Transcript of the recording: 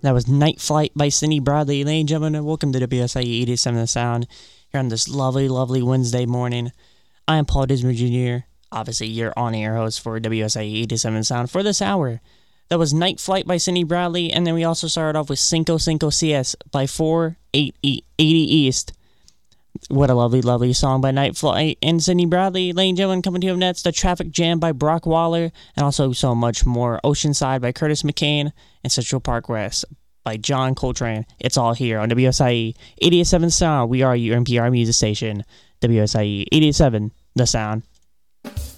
That was Night Flight by Cindy Bradley. Ladies and gentlemen, welcome to WSIE 87 The Sound here on this lovely, lovely Wednesday morning. I am Paul Dismer Jr., obviously your on-air host for WSIE 87 The Sound for this hour. That was Night Flight by Cindy Bradley, and then we also started off with Cinco Cinco CS by 480 East. What a lovely, lovely song by Night Flight and Cindy Bradley. Ladies and gentlemen, coming to you up next, The Traffic Jam by Brock Waller, and also so much more. Oceanside by Curtis McCain, and Central Park West by John Coltrane. It's all here on WSIE 87 Sound. We are your NPR music station, WSIE 87 The Sound.